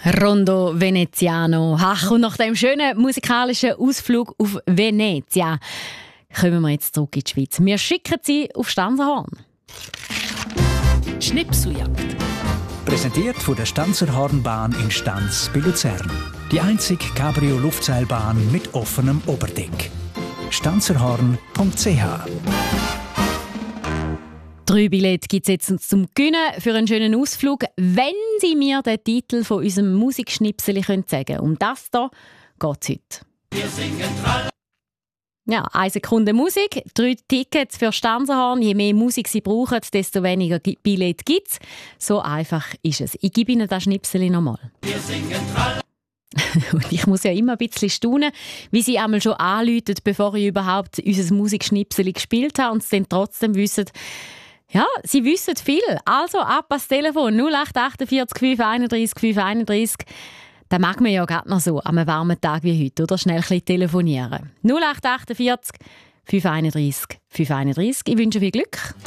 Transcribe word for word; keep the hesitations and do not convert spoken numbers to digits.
Rondo Veneziano. Ach, und nach dem schönen musikalischen Ausflug auf Venezia kommen wir jetzt zurück in die Schweiz. Wir schicken Sie auf Stanzerhorn. Schnipseljagd. Präsentiert von der Stanzerhornbahn in Stanz bei Luzern. Die einzige Cabrio-Luftseilbahn mit offenem Oberdeck. stanzerhorn punkt c h. Drei Billette gibt es jetzt zum Gewinnen für einen schönen Ausflug, wenn Sie mir den Titel von unserem Musikschnipsel sagen können. Um das hier geht es heute. Wir singen Trall. Ja, eine Sekunde Musik, drei Tickets für Stanzerhorn. Je mehr Musik Sie brauchen, desto weniger Billette gibt es. So einfach ist es. Ich gebe Ihnen das Schnipsel nochmal. Wir singen Trall. Und ich muss ja immer ein bisschen staunen, wie Sie einmal schon anrufen, bevor ich überhaupt unser Musikschnipsel gespielt habe und es dann trotzdem wissen, ja, Sie wissen viel. Also ab ans Telefon null acht achtundvierzig fünf einunddreißig fünf einunddreißig. Das mag man ja gerade noch so an einem warmen Tag wie heute, oder? Schnell ein bisschen telefonieren. null acht achtundvierzig fünf einunddreißig fünf einunddreißig. Ich wünsche viel Glück.